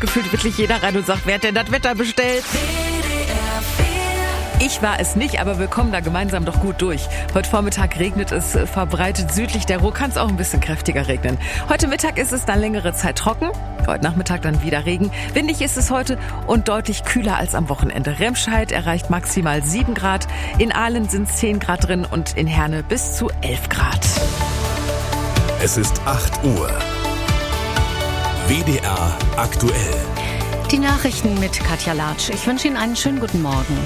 gefühlt wirklich jeder rein und sagt, wer hat denn das Wetter bestellt? Ich war es nicht, aber wir kommen da gemeinsam doch gut durch. Heute Vormittag regnet es verbreitet südlich der Ruhr, kann es auch ein bisschen kräftiger regnen. Heute Mittag ist es dann längere Zeit trocken, heute Nachmittag dann wieder Regen. Windig ist es heute und deutlich kühler als am Wochenende. Remscheid erreicht maximal 7 Grad, in Aalen sind es 10 Grad drin und in Herne bis zu 11 Grad. Es ist 8 Uhr. WDR aktuell. Die Nachrichten mit Katja Latsch. Ich wünsche Ihnen einen schönen guten Morgen.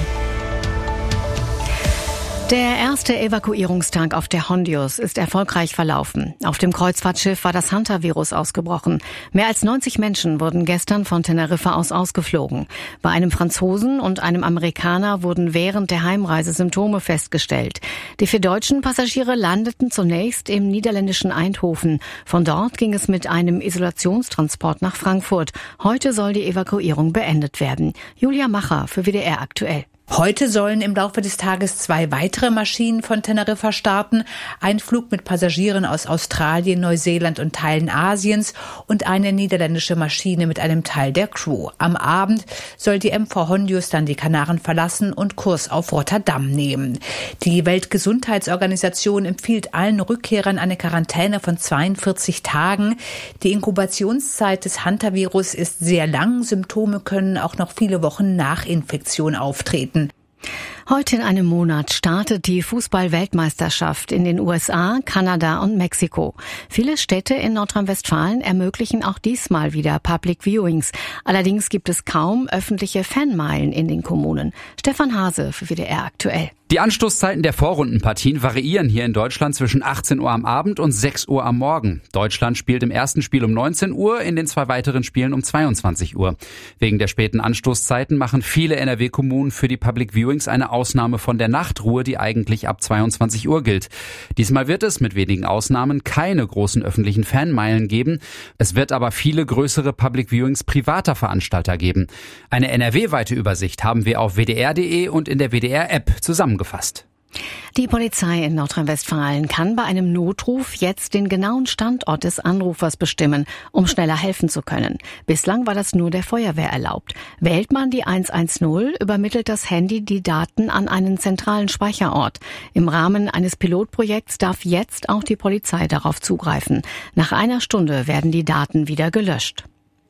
Der erste Evakuierungstag auf der Hondius ist erfolgreich verlaufen. Auf dem Kreuzfahrtschiff war das Hantavirus ausgebrochen. Mehr als 90 Menschen wurden gestern von Teneriffa aus ausgeflogen. Bei einem Franzosen und einem Amerikaner wurden während der Heimreise Symptome festgestellt. Die 4 deutschen Passagiere landeten zunächst im niederländischen Eindhoven. Von dort ging es mit einem Isolationstransport nach Frankfurt. Heute soll die Evakuierung beendet werden. Julia Macher für WDR aktuell. Heute sollen im Laufe des Tages 2 weitere Maschinen von Teneriffa starten. Ein Flug mit Passagieren aus Australien, Neuseeland und Teilen Asiens und eine niederländische Maschine mit einem Teil der Crew. Am Abend soll die MV Hondius dann die Kanaren verlassen und Kurs auf Rotterdam nehmen. Die Weltgesundheitsorganisation empfiehlt allen Rückkehrern eine Quarantäne von 42 Tagen. Die Inkubationszeit des Hantavirus ist sehr lang. Symptome können auch noch viele Wochen nach Infektion auftreten. Heute in einem Monat startet die Fußball-Weltmeisterschaft in den USA, Kanada und Mexiko. Viele Städte in Nordrhein-Westfalen ermöglichen auch diesmal wieder Public Viewings. Allerdings gibt es kaum öffentliche Fanmeilen in den Kommunen. Stefan Hase für WDR aktuell. Die Anstoßzeiten der Vorrundenpartien variieren hier in Deutschland zwischen 18 Uhr am Abend und 6 Uhr am Morgen. Deutschland spielt im ersten Spiel um 19 Uhr, in den 2 weiteren Spielen um 22 Uhr. Wegen der späten Anstoßzeiten machen viele NRW-Kommunen für die Public Viewings eine Ausnahme von der Nachtruhe, die eigentlich ab 22 Uhr gilt. Diesmal wird es mit wenigen Ausnahmen keine großen öffentlichen Fanmeilen geben. Es wird aber viele größere Public Viewings privater Veranstalter geben. Eine NRW-weite Übersicht haben wir auf wdr.de und in der WDR-App zusammengefasst. Die Polizei in Nordrhein-Westfalen kann bei einem Notruf jetzt den genauen Standort des Anrufers bestimmen, um schneller helfen zu können. Bislang war das nur der Feuerwehr erlaubt. Wählt man die 110, übermittelt das Handy die Daten an einen zentralen Speicherort. Im Rahmen eines Pilotprojekts darf jetzt auch die Polizei darauf zugreifen. Nach einer Stunde werden die Daten wieder gelöscht.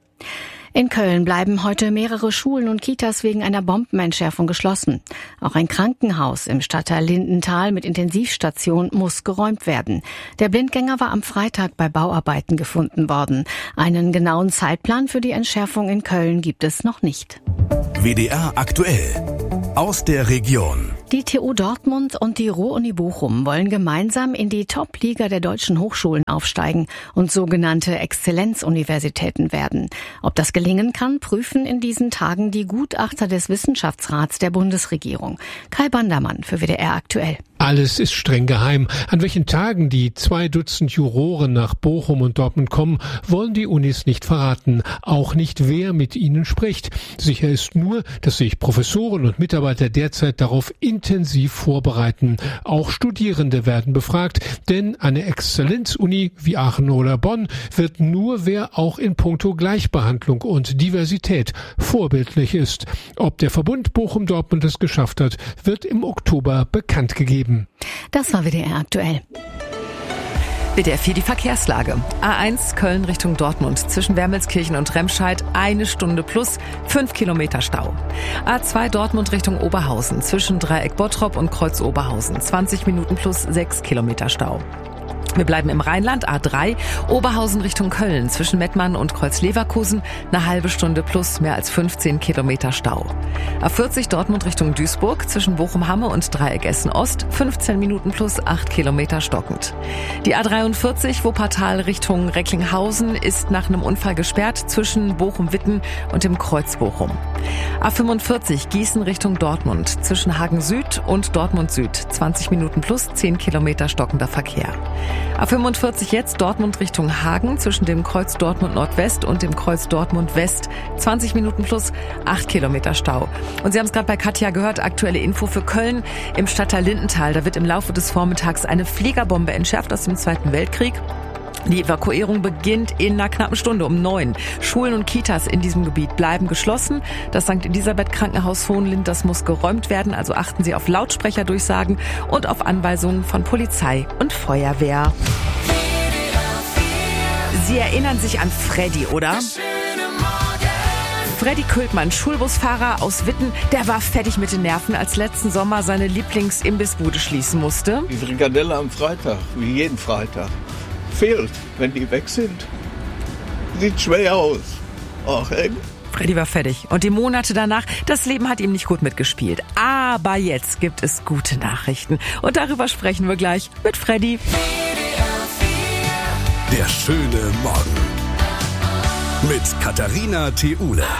In Köln bleiben heute mehrere Schulen und Kitas wegen einer Bombenentschärfung geschlossen. Auch ein Krankenhaus im Stadtteil Lindenthal mit Intensivstation muss geräumt werden. Der Blindgänger war am Freitag bei Bauarbeiten gefunden worden. Einen genauen Zeitplan für die Entschärfung in Köln gibt es noch nicht. WDR aktuell. Aus der Region. Die TU Dortmund und die Ruhr-Uni Bochum wollen gemeinsam in die Top-Liga der deutschen Hochschulen aufsteigen und sogenannte Exzellenzuniversitäten werden. Ob das gelingen kann, prüfen in diesen Tagen die Gutachter des Wissenschaftsrats der Bundesregierung. Kai Bandermann für WDR aktuell. Alles ist streng geheim. An welchen Tagen die 2 Dutzend Juroren nach Bochum und Dortmund kommen, wollen die Unis nicht verraten. Auch nicht, wer mit ihnen spricht. Sicher ist nur, dass sich Professoren und Mitarbeiter derzeit darauf intensiv vorbereiten. Auch Studierende werden befragt, denn eine Exzellenzuni wie Aachen oder Bonn wird nur, wer auch in puncto Gleichbehandlung und Diversität vorbildlich ist. Ob der Verbund Bochum-Dortmund es geschafft hat, wird im Oktober bekannt gegeben. Das war WDR aktuell. WDR 4 die Verkehrslage. A1 Köln Richtung Dortmund zwischen Wermelskirchen und Remscheid 1 Stunde plus 5 Kilometer Stau. A2 Dortmund Richtung Oberhausen zwischen Dreieck Bottrop und Kreuz Oberhausen 20 Minuten plus 6 Kilometer Stau. Wir bleiben im Rheinland, A3, Oberhausen Richtung Köln, zwischen Mettmann und Kreuz-Leverkusen, eine halbe Stunde plus mehr als 15 Kilometer Stau. A40 Dortmund Richtung Duisburg, zwischen Bochum-Hamme und Dreieck Essen-Ost, 15 Minuten plus 8 Kilometer stockend. Die A43 Wuppertal Richtung Recklinghausen ist nach einem Unfall gesperrt, zwischen Bochum-Witten und dem Kreuz Bochum. A45 Gießen Richtung Dortmund, zwischen Hagen Süd und Dortmund Süd, 20 Minuten plus 10 Kilometer stockender Verkehr. A45 jetzt Dortmund Richtung Hagen zwischen dem Kreuz Dortmund Nordwest und dem Kreuz Dortmund West. 20 Minuten plus 8 Kilometer Stau. Und Sie haben es gerade bei Katja gehört, aktuelle Info für Köln im Stadtteil Lindenthal. Da wird im Laufe des Vormittags eine Fliegerbombe entschärft aus dem Zweiten Weltkrieg. Die Evakuierung beginnt in einer knappen Stunde um 9. Schulen und Kitas in diesem Gebiet bleiben geschlossen. Das St. Elisabeth Krankenhaus Hohenlind, das muss geräumt werden. Also achten Sie auf Lautsprecherdurchsagen und auf Anweisungen von Polizei und Feuerwehr. Sie erinnern sich an Freddy, oder? Freddy Kültmann, Schulbusfahrer aus Witten, der war fertig mit den Nerven, als letzten Sommer seine Lieblingsimbissbude schließen musste. Die Frikadelle am Freitag, wie jeden Freitag, fehlt, wenn die weg sind. Sieht schwer aus. Ach, ey. Freddy war fertig. Und die Monate danach, das Leben hat ihm nicht gut mitgespielt. Aber jetzt gibt es gute Nachrichten. Und darüber sprechen wir gleich mit Freddy. Der schöne Morgen. Mit Katharina Theule.